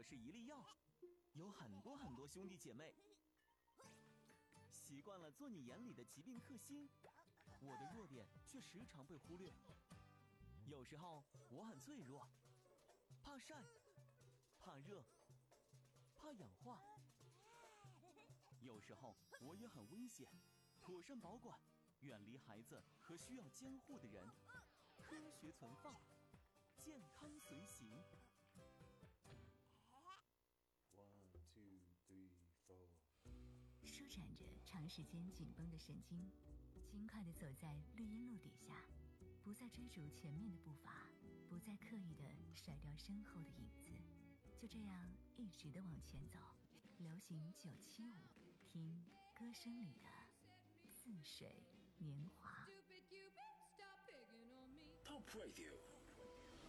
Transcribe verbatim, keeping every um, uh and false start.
是一粒药，有很多很多兄弟姐妹。习惯了做你眼里的疾病克星，我的弱点却时常被忽略。有时候我很脆弱，怕晒，怕热，怕氧化。有时候我也很危险，妥善保管，远离孩子和需要监护的人，科学存放，健康随行。 One, two, three, four。 舒展着长时间紧绷的神经，轻快地走在绿荫路底下，不再追逐前面的步伐，不再刻意地甩掉身后的影子，就这样一直地往前走。流行九七五，听歌声里的似水年华。 Pop Radio